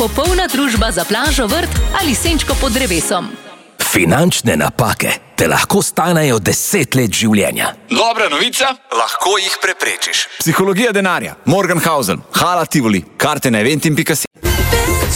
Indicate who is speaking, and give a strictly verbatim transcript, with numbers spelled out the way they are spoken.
Speaker 1: popolna družba za plažo, vrt ali senčko pod drevesom.
Speaker 2: Finančne napake te lahko stanejo deset let življenja.
Speaker 3: Dobra novica, lahko jih preprečiš. Psihologija denarja, Morgenhausen, Hala Tivoli, karte na eventim pika si.